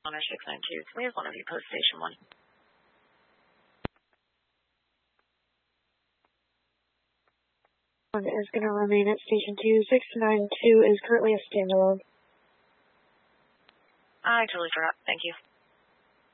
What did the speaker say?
on our 692. Can we have one of you post station 1? One is going to remain at station 2. 692 is currently a standalone. I totally forgot. Thank you.